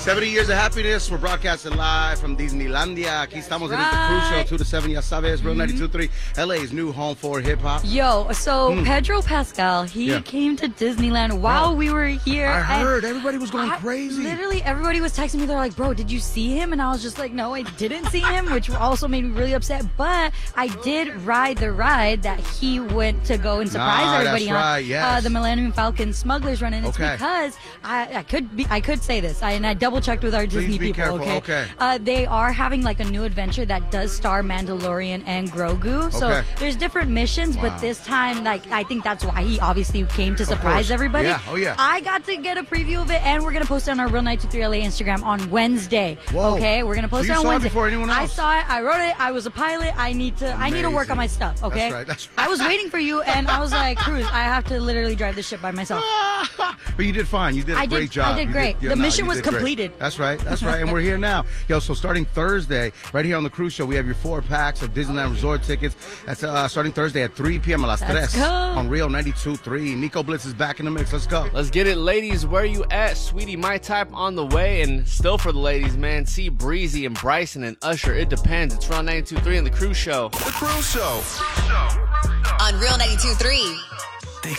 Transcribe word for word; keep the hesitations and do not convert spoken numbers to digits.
seventy years of happiness. We're broadcasting live from Disneylandia. Aquí estamos in the Cruise Show, two to seven, ya sabes, Real ninety-two point three, L A's new home for hip-hop. Yo, so Mm. Pedro Pascal, he Yeah. came to Disneyland while Bro, we were here. I and heard. Everybody was going I- crazy. Literally, everybody was texting me. They're like, bro, did you see him? And I was just like, no, I didn't see him, which also made me really upset. But I did ride the ride that he went to go and surprise Nah, everybody that's on. right, yes. Uh, the Millennium Falcon Smugglers Run. And it's Okay. because I, I could be, I could say this, I, and I double checked with our Please Disney be people. careful, Okay. okay. Uh, they are having like a new adventure that does star Mandalorian and Grogu. So Okay. there's different missions, Wow. but this time, like, I think that's why he obviously came to surprise course. everybody. Yeah, oh, yeah. I got to get a preview of it, and we're gonna post it on our Real ninety-two point three L A Instagram on Wednesday. Whoa. Okay, we're gonna post So it you on saw it Wednesday. before anyone I else? saw it. I wrote it. I was a pilot. I need to. I need to work on my stuff. Okay. That's right, that's right. I was waiting for you, and I was like, Cruz, I have to literally drive this ship by myself. But you did fine. You did a I did- great job. I did You great. yeah, The no, mission you was did great. completed. That's right. That's right. And we're here now. Yo, so starting Thursday, right here on the Cruise Show, we have your four packs of Disneyland Resort tickets. That's uh, starting Thursday at three p.m. a las Let's tres go. on Real ninety-two point three. Nico Blitz is back in the mix. Let's go. Let's get it, ladies. Where you at? Sweetie, my type on the way. And still for the ladies, man. See Breezy and Bryson and Usher. It depends. It's Real ninety-two point three in the Cruise Show. The Cruise Show. On Real ninety-two point three.